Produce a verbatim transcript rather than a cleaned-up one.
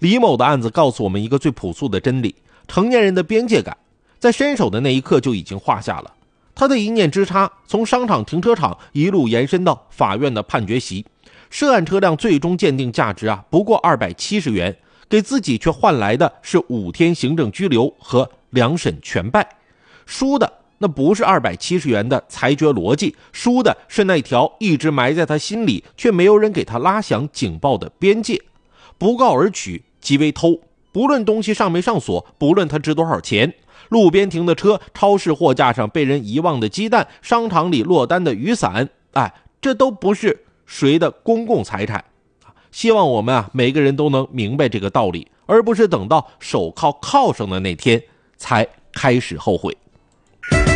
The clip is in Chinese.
李某的案子告诉我们一个最朴素的真理，成年人的边界感在伸手的那一刻就已经画下了。他的一念之差，从商场停车场一路延伸到法院的判决席。涉案车辆最终鉴定价值啊不过二百七十元，给自己却换来的是五天行政拘留和两审全败。输的那不是二百七十元的裁决逻辑，输的是那条一直埋在他心里却没有人给他拉响警报的边界。不告而取即为偷，不论东西上没上锁，不论它值多少钱，路边停的车，超市货架上被人遗忘的鸡蛋，商场里落单的雨伞，哎，这都不是谁的公共财产。希望我们啊每个人都能明白这个道理，而不是等到手铐铐上的那天才开始后悔。